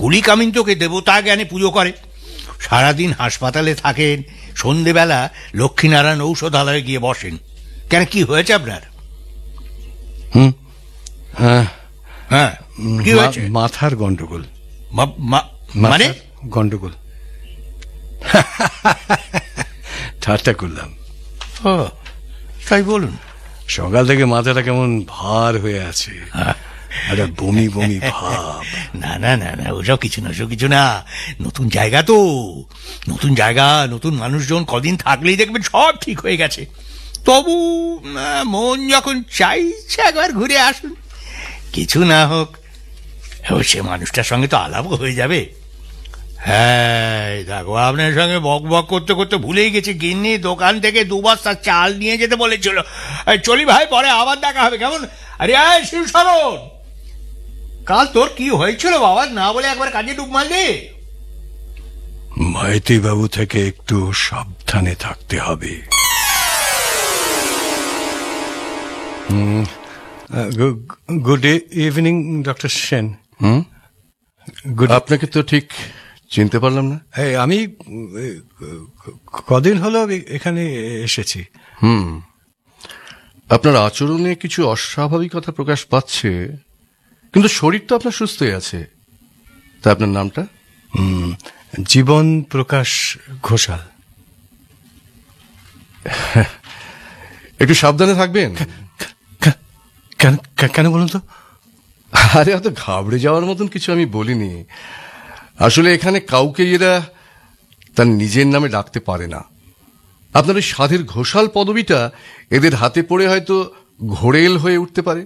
কুলি কামিন তোকে দেবতা জ্ঞানে পুজো করে, সারাদিন হাসপাতালে থাকেন, সন্ধেবেলা লক্ষ্মীনারায়ণ ঔষধালয়ে গিয়ে বসেন। কেন, কি হয়েছে আপনার? হ্যাঁ হ্যাঁ, কি হয়েছে? মাথার গন্ডগোল। মানে গন্ডগোল। ঠাট্টা করলাম। ও তাই বলুন। সকাল থেকে মাথাটা কেমন ভার হয়ে আছে, একটা বমি বমি ভাব। না না না না, ওসব কিছু না, ওসব কিছু না। নতুন জায়গা তো, নতুন জায়গা, নতুন মানুষজন, কদিন থাকলেই দেখবেন সব ঠিক হয়ে গেছে। তবু মন যখন চাইছে একবার ঘুরে আসুন, কিছু না হোক সে মানুষটার সঙ্গে তো আলাপও হয়ে যাবে। হ্যাঁ দেখো, আপনার সঙ্গে বক বক করতে করতে ভুলেই গেছি, গিন্নি দোকান থেকে 2 বস্তা চাল নিয়ে যেতে বলেছিল। চলি ভাই, পরে আবার দেখা হবে, কেমন? আরে শিবশরণ, কাল তোর কি হয়েছিল বাবা, না বলে একবার কাজে ডুব মারলি? মাইতি বাবু থেকে একটু সাবধানে থাকতে হবে। Good evening doctor Sen. আপনাকে তো ঠিক চিনতে পারলাম না। আমি কদিন হলো এখানে এসেছি। আপনার আচরণে কিছু অস্বাভাবিকতা প্রকাশ পাচ্ছে, কিন্তু শরীর তো আপনার সুস্থই আছে। তা আপনার নামটা? জীবন প্রকাশ ঘোষাল। একটু সাবধানে থাকবেন। কেন বলুন তো? আরে অত ঘাবড়ে যাওয়ার মতন কিছু আমি বলিনি। আসলে এখানে কাউকে এরা তার নিজের নামে ডাকতে পারে না। আপনার ওই সাধের ঘোষাল পদবিটা এদের হাতে পড়ে হয়তো ঘোড়েল হয়ে উঠতে পারে।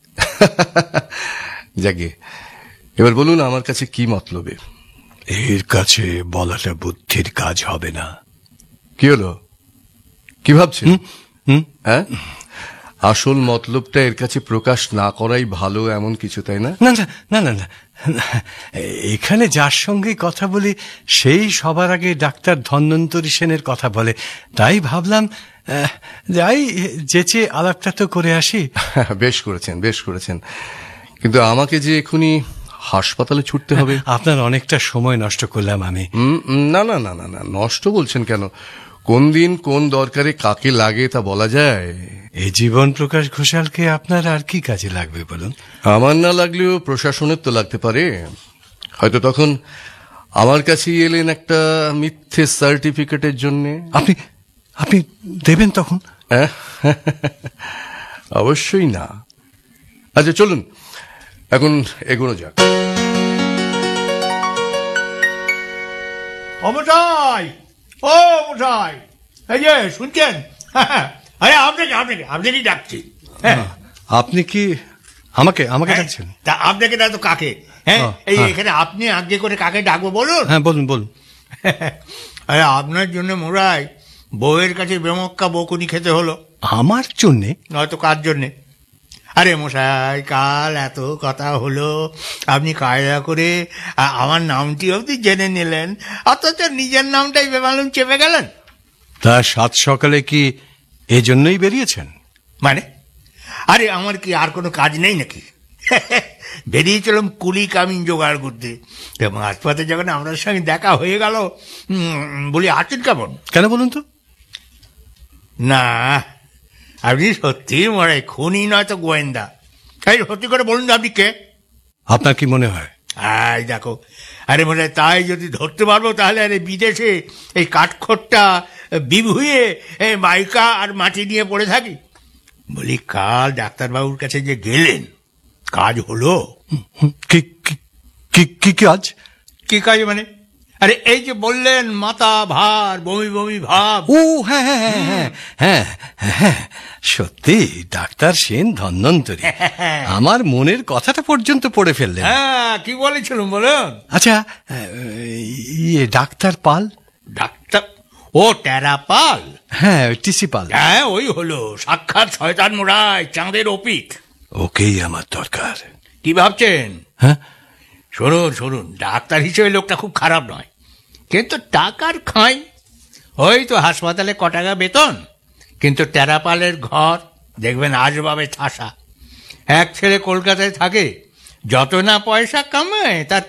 যাকে এবার বলুন, আমার কাছে কি মতলবে? এর কাছে বলাটা বুদ্ধির কাজ হবে না। কি হলো, কি ভাবছেন? হ্যাঁ, আসল মতলবটা এর কাছে প্রকাশ না করাই ভালো, এমন কিছু, তাই না? না না না না, এখানে যার সঙ্গে কথা বলি সেই সবার আগে ডাক্তার ধন্বন্তরী সেনের কথা বলে, তাই ভাবলাম যাই যেচে আলাপটা তো করে আসি। বেশ করেছেন, বেশ করেছেন, কিন্তু আমাকে যে এখনই হাসপাতালে ছুটতে হবে। আপনার অনেকটা সময় নষ্ট করলাম আমি। না না না না না, নষ্ট বলছেন কেন? কোন দিন কোন দরকারে কাকে লাগে তা বলা যায়। এই জীবন প্রকাশ ঘোষালকে আপনার আর কি কাজে লাগবে বলুন? আমার না লাগলেও প্রশাসনের তো লাগতে পারে। হয়তো তখন আমার কাছেই এলেন একটা মিথ্যে সার্টিফিকেটের জন্য। আপনি দেবেন তখন? অবশ্যই না। আচ্ছা চলুন এখন এগোনো যাক। মশাই, ও মশাই, এই যে শুনছেন? আরে আপনাকে ডাকছি। আপনি কি আমাকে ডাকছেন? তা আপনাকে না তো কাকে? হ্যাঁ, এই এখানে আপনি আগে করে কাকে ডাকবো বলুন? হ্যাঁ বলুন। আরে আপনার জন্য মোরাই বউয়ের কাছে বেমক্কা বকুনি খেতে হলো। আমার জন্যে? নয়তো কার জন্যে? আরে মশাই, কাল এত কথা হলো, আপনি কায়দা করে আমার নামটি অবধি জেনে নিলেন, অথচ নিজের নামটাই বেমালুম চেপে গেলেন। তা 7 সকালে কি এজন্যই বেরিয়েছেন? মানে? আরে আমার কি আর কোনো কাজ নেই নাকি? বেরিয়েছিলাম কুলি কামিন জোগাড় করতে, এবং হাসপাতালে যখন আপনার সঙ্গে দেখা হয়ে গেল, বলি আছেন কেমন? কেন বলুন তো? না, আপনি সত্যি মরে খুনি নয় তো গোয়েন্দা। তাই সত্যি করে বলুন তো, আপনি কে? আপনার কি মনে হয়? দেখো, আরে মনে হয় তাই যদি ধরতে পারবো, তাহলে আরে বিদেশে এই কাঠখোট্টা বিভুয়ে মাইকা আর মাটি নিয়ে পড়ে থাকি। বলি, কাল ডাক্তারবাবুর কাছে যে গেলেন, কাজ হলো? কি কাজ? কি কাজ মানে? আরে এই যে বললেন মাথা ভার, বমি বমি ভাব। ও হ্যাঁ, সত্যি ডাক্তার সেন ধন্বন্তরী আমার মনের কথাটা পর্যন্ত পড়ে ফেললেন। হ্যাঁ, কি বলেছিলাম বলুন? আচ্ছা, ডাক্তার পাল? ডাক্তার? ও টেরা পাল? হ্যাঁ, টিসি পাল। হ্যাঁ, ওই হলো সাক্ষাৎ শয়তান মোড়ায় চাঁদের অপিক। ওকেই আমার দরকার। কি ভাবছেন? হ্যাঁ, শুনুন, ডাক্তার হিসেবে লোকটা খুব খারাপ নয়, কিন্তু টাকার খাই। ওই তো হাসপাতালে কটাকা বেতন, কিন্তু টেরাপালের ঘর দেখবেন আসবাবে ঠাসা। এক ছেলে কলকাতায় থাকে, যত না পয়সা কামায় তার